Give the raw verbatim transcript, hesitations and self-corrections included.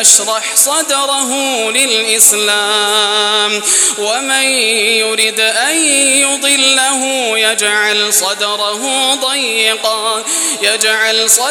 يشرح صدره للإسلام ومن يرد أن يضله يجعل صدره ضيقا يجعل صدره